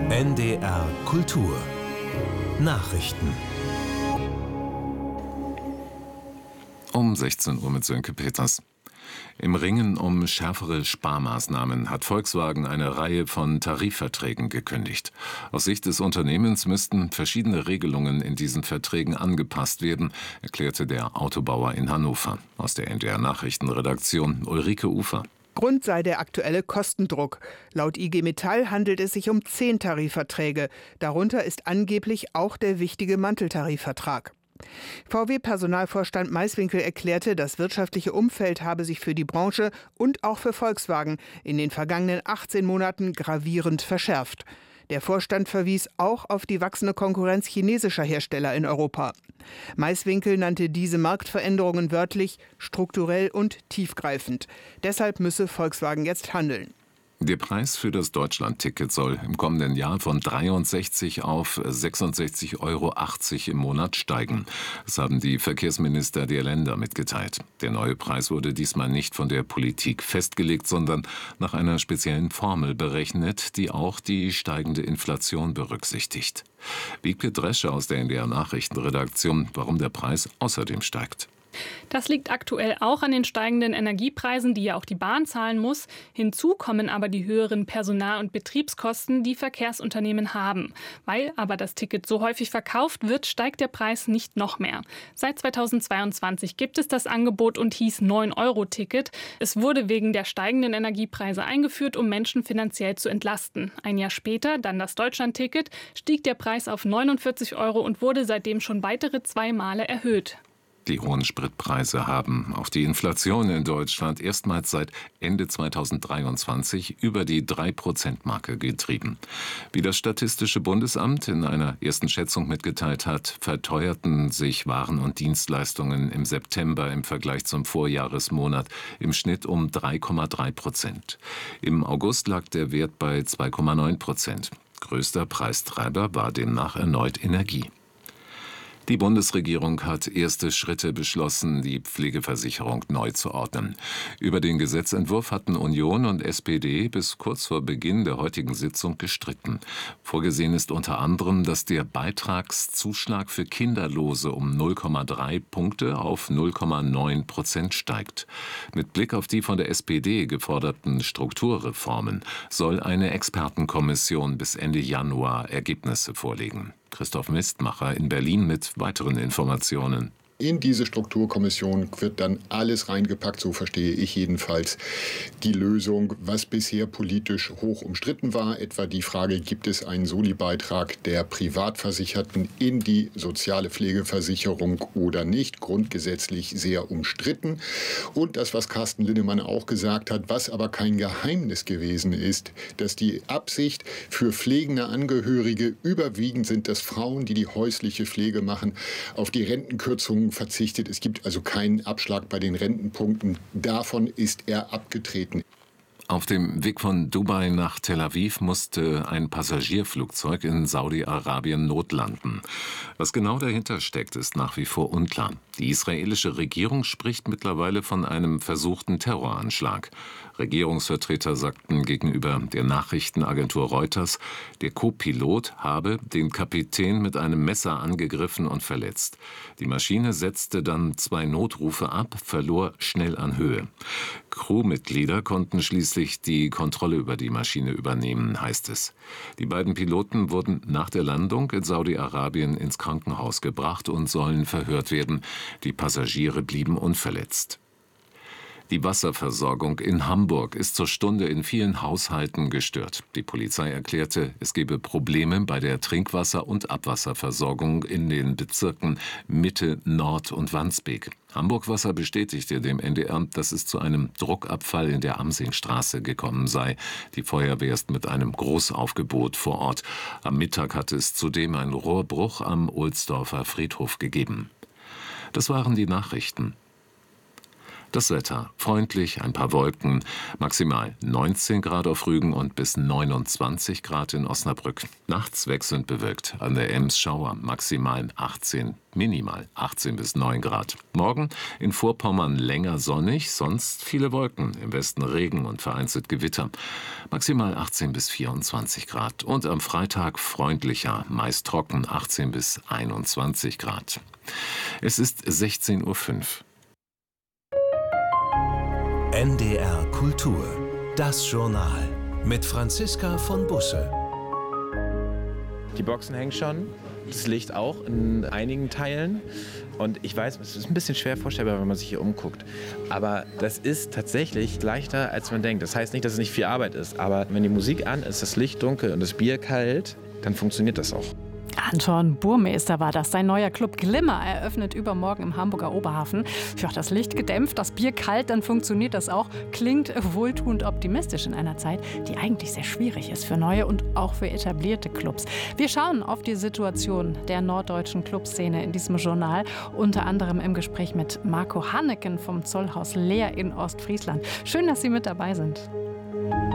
NDR Kultur Nachrichten. Um 16 Uhr mit Sönke Peters. Im Ringen um schärfere Sparmaßnahmen hat Volkswagen eine Reihe von Tarifverträgen gekündigt. Aus Sicht des Unternehmens müssten verschiedene Regelungen in diesen Verträgen angepasst werden, erklärte der Autobauer in Hannover. Aus der NDR Nachrichtenredaktion Ulrike Ufer. Grund sei der aktuelle Kostendruck. Laut IG Metall handelt es sich um 10 Tarifverträge. Darunter ist angeblich auch der wichtige Manteltarifvertrag. VW-Personalvorstand Maiswinkel erklärte, das wirtschaftliche Umfeld habe sich für die Branche und auch für Volkswagen in den vergangenen 18 Monaten gravierend verschärft. Der Vorstand verwies auch auf die wachsende Konkurrenz chinesischer Hersteller in Europa. Maiswinkel nannte diese Marktveränderungen wörtlich strukturell und tiefgreifend. Deshalb müsse Volkswagen jetzt handeln. Der Preis für das Deutschland-Ticket soll im kommenden Jahr von 63 auf 66,80 € im Monat steigen. Das haben die Verkehrsminister der Länder mitgeteilt. Der neue Preis wurde diesmal nicht von der Politik festgelegt, sondern nach einer speziellen Formel berechnet, die auch die steigende Inflation berücksichtigt. Wiebke Dresche aus der NDR Nachrichtenredaktion, warum der Preis außerdem steigt. Das liegt aktuell auch an den steigenden Energiepreisen, die ja auch die Bahn zahlen muss. Hinzu kommen aber die höheren Personal- und Betriebskosten, die Verkehrsunternehmen haben. Weil aber das Ticket so häufig verkauft wird, steigt der Preis nicht noch mehr. Seit 2022 gibt es das Angebot und hieß 9-Euro-Ticket. Es wurde wegen der steigenden Energiepreise eingeführt, um Menschen finanziell zu entlasten. Ein Jahr später, dann das Deutschland-Ticket, stieg der Preis auf 49 € und wurde seitdem schon weitere 2 Male erhöht. Die hohen Spritpreise haben auf die Inflation in Deutschland erstmals seit Ende 2023 über die 3%-Marke getrieben. Wie das Statistische Bundesamt in einer ersten Schätzung mitgeteilt hat, verteuerten sich Waren und Dienstleistungen im September im Vergleich zum Vorjahresmonat im Schnitt um 3,3%. Im August lag der Wert bei 2,9%. Größter Preistreiber war demnach erneut Energie. Die Bundesregierung hat erste Schritte beschlossen, die Pflegeversicherung neu zu ordnen. Über den Gesetzentwurf hatten Union und SPD bis kurz vor Beginn der heutigen Sitzung gestritten. Vorgesehen ist unter anderem, dass der Beitragszuschlag für Kinderlose um 0,3 Punkte auf 0,9% steigt. Mit Blick auf die von der SPD geforderten Strukturreformen soll eine Expertenkommission bis Ende Januar Ergebnisse vorlegen. Christoph Mistmacher in Berlin mit weiteren Informationen. In diese Strukturkommission wird dann alles reingepackt, so verstehe ich jedenfalls die Lösung, was bisher politisch hoch umstritten war. Etwa die Frage, gibt es einen Solibeitrag der Privatversicherten in die soziale Pflegeversicherung oder nicht? Grundgesetzlich sehr umstritten. Und das, was Carsten Linnemann auch gesagt hat, was aber kein Geheimnis gewesen ist, dass die Absicht für pflegende Angehörige überwiegend sind, dass Frauen, die die häusliche Pflege machen, auf die Rentenkürzungen verzichtet. Es gibt also keinen Abschlag bei den Rentenpunkten. Davon ist er abgetreten. Auf dem Weg von Dubai nach Tel Aviv musste ein Passagierflugzeug in Saudi-Arabien notlanden. Was genau dahinter steckt, ist nach wie vor unklar. Die israelische Regierung spricht mittlerweile von einem versuchten Terroranschlag. Regierungsvertreter sagten gegenüber der Nachrichtenagentur Reuters, der Co-Pilot habe den Kapitän mit einem Messer angegriffen und verletzt. Die Maschine setzte dann 2 Notrufe ab, verlor schnell an Höhe. Crewmitglieder konnten schließlich die Kontrolle über die Maschine übernehmen, heißt es. Die beiden Piloten wurden nach der Landung in Saudi-Arabien ins Krankenhaus gebracht und sollen verhört werden. Die Passagiere blieben unverletzt. Die Wasserversorgung in Hamburg ist zur Stunde in vielen Haushalten gestört. Die Polizei erklärte, es gebe Probleme bei der Trinkwasser- und Abwasserversorgung in den Bezirken Mitte, Nord und Wandsbek. Hamburg Wasser bestätigte dem NDR, dass es zu einem Druckabfall in der Amsingstraße gekommen sei. Die Feuerwehr ist mit einem Großaufgebot vor Ort. Am Mittag hat es zudem einen Rohrbruch am Ohlsdorfer Friedhof gegeben. Das waren die Nachrichten. Das Wetter freundlich, ein paar Wolken, maximal 19 Grad auf Rügen und bis 29 Grad in Osnabrück. Nachts wechselnd bewölkt, an der Ems Schauer, maximal 18, minimal 18 bis 9 Grad. Morgen in Vorpommern länger sonnig, sonst viele Wolken, im Westen Regen und vereinzelt Gewitter. Maximal 18 bis 24 Grad und am Freitag freundlicher, meist trocken, 18 bis 21 Grad. Es ist 16:05 Uhr. NDR Kultur. Das Journal mit Franziska von Busse. Die Boxen hängen schon, das Licht auch in einigen Teilen. Und ich weiß, es ist ein bisschen schwer vorstellbar, wenn man sich hier umguckt. Aber das ist tatsächlich leichter, als man denkt. Das heißt nicht, dass es nicht viel Arbeit ist. Aber wenn die Musik an ist, das Licht dunkel und das Bier kalt, dann funktioniert das auch. Anton Burmeister war das. Sein neuer Club Glimmer eröffnet übermorgen im Hamburger Oberhafen. Ja, das Licht gedämpft, das Bier kalt, dann funktioniert das auch. Klingt wohltuend optimistisch in einer Zeit, die eigentlich sehr schwierig ist für neue und auch für etablierte Clubs. Wir schauen auf die Situation der norddeutschen Clubszene in diesem Journal. Unter anderem im Gespräch mit Marco Hanneken vom Zollhaus Leer in Ostfriesland. Schön, dass Sie mit dabei sind.